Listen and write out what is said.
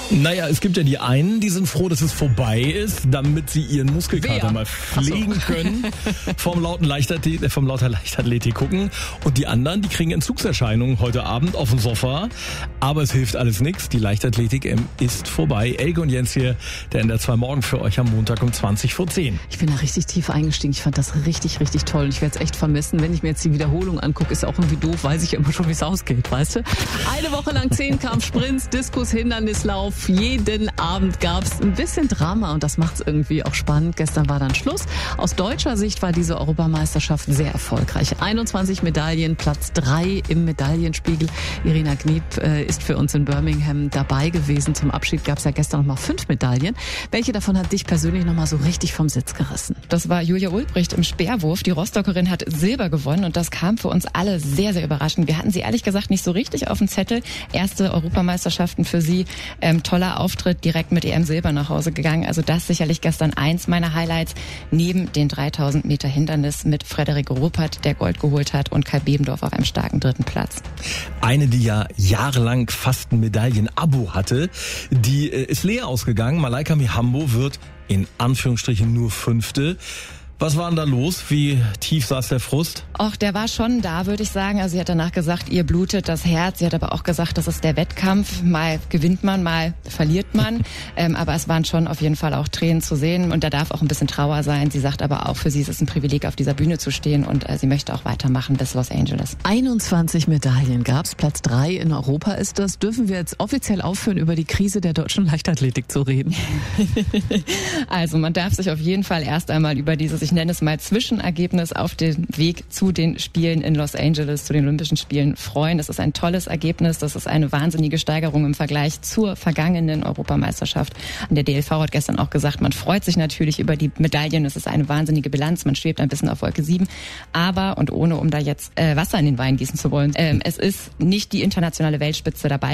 Naja, es gibt ja die einen, die sind froh, dass es vorbei ist, damit sie ihren Muskelkater mal pflegen können, vom lauter Leichtathletik gucken. Und die anderen, die kriegen Entzugserscheinungen heute Abend auf dem Sofa. Aber es hilft alles nichts. Die Leichtathletik ist vorbei. Elke und Jens hier, der NDR2 Morgen für euch am Montag um 20:10. Ich bin da richtig tief eingestiegen. Ich fand das richtig, richtig toll. Und ich werde es echt vermissen. Wenn ich mir jetzt die Wiederholung angucke, ist auch irgendwie doof, weiß ich immer schon, wie es ausgeht, weißt du? Eine Woche lang 10-Kampf, Sprints, Diskus, Hindernislauf. Jeden Abend gab es ein bisschen Drama und das macht es irgendwie auch spannend. Gestern war dann Schluss. Aus deutscher Sicht war diese Europameisterschaft sehr erfolgreich. 21 Medaillen, Platz 3 im Medaillenspiegel. Irina Kniep ist für uns in Birmingham dabei gewesen. Zum Abschied gab es ja gestern nochmal 5 Medaillen. Welche davon hat dich persönlich nochmal so richtig vom Sitz gerissen? Das war Julia Ulbricht im Speerwurf. Die Rostockerin hat Silber gewonnen und das kam für uns alle sehr, sehr überraschend. Wir hatten sie ehrlich gesagt nicht so richtig auf dem Zettel. Erste Europameisterschaften für sie. Toller Auftritt, direkt mit EM-Silber nach Hause gegangen. Also das sicherlich gestern eins meiner Highlights. Neben den 3000 Meter Hindernis mit Frederik Ruppert, der Gold geholt hat, und Kai Bebendorf auf einem starken 3. Platz. Eine, die ja jahrelang fast ein Medaillen-Abo hatte, die ist leer ausgegangen. Malaika Mihambo wird in Anführungsstrichen nur 5. Was war denn da los? Wie tief saß der Frust? Och, der war schon da, würde ich sagen. Also sie hat danach gesagt, ihr blutet das Herz. Sie hat aber auch gesagt, das ist der Wettkampf. Mal gewinnt man, mal verliert man. Aber es waren schon auf jeden Fall auch Tränen zu sehen. Und da darf auch ein bisschen Trauer sein. Sie sagt aber auch, für sie ist es ein Privileg, auf dieser Bühne zu stehen. Und sie möchte auch weitermachen bis Los Angeles. 21 Medaillen gab's. Platz 3 in Europa ist das. Dürfen wir jetzt offiziell aufhören, über die Krise der deutschen Leichtathletik zu reden? Also man darf sich auf jeden Fall erst einmal über dieses, ich nenne es mal, Zwischenergebnis auf dem Weg zu den Spielen in Los Angeles, zu den Olympischen Spielen freuen. Das ist ein tolles Ergebnis. Das ist eine wahnsinnige Steigerung im Vergleich zur vergangenen Europameisterschaft. Der DLV hat gestern auch gesagt, man freut sich natürlich über die Medaillen. Es ist eine wahnsinnige Bilanz. Man schwebt ein bisschen auf Wolke 7. Aber, und ohne um da jetzt Wasser in den Wein gießen zu wollen, es ist nicht die internationale Weltspitze dabei.